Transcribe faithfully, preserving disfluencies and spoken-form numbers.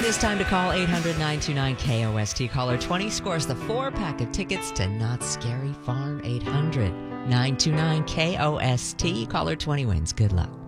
is time to call eight hundred nine two nine K O S T. Caller twenty scores the four-pack of tickets to Knott's Scary Farm. Eight hundred nine two nine K O S T. Caller twenty wins. Good luck.